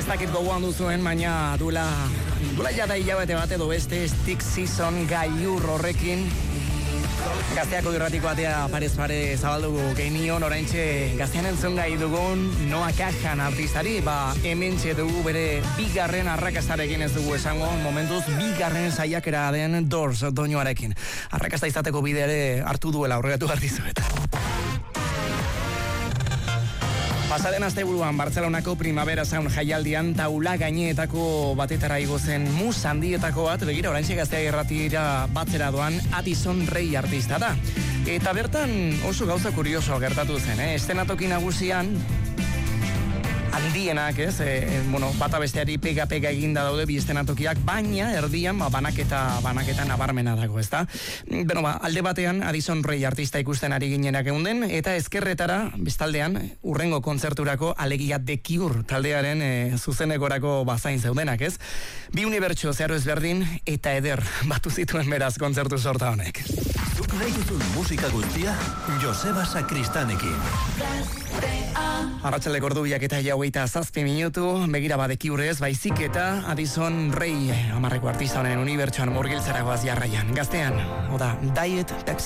Ez dakit gogoan duzuen, baina dula jada hilabete bat edo beste Stick Season gailur horrekin Gazteako irratiko atea parez pare zabaldugu genion, oraintxe Gaztean entzun gai dugun Noa Kajan artistari, hementxe dugu bere bigarren arrakastarekin, ez dugu esango, momentuz bigarren saiakera den Doors doinuarekin. Arrakasta izateko bide ere hartu duela, horregatu gartizuet. Pasaden asteburuan Bartzelonako Primavera Sound jaialdian taula gaineetako batetara igo zen mus handietako bat, begira oraintxe Gaztea irratira batzera doan Addison Rae artista da. Eta bertan oso gauza kurioso gertatu zen, estenatoki nagusian handienak, bata besteari pega eginda daude bi estenatokiak, baina erdian banaketa nabarmena dago, ezta? Alde batean Addison Rae artista ikusten ari ginenak eunden, eta ezkerretara bestaldean urrengo kontzerturako alegia The Cure taldearen zuzenegorako bazain zeudenak, ez? Bi unibertso zeharo ezberdin eta eder batu zituen beraz kontzertu sorta honek. Zuk nahi duzun musika guztia Joseba Sakristanekin. Arratsaleko ordubiak eta 27 minutu, begira The Cure ez, baizik eta Addison Rae, amarreko artista honen unibertsoan murgiltzaragoaz jarraian. Gaztean, oda, Diet Pepsi.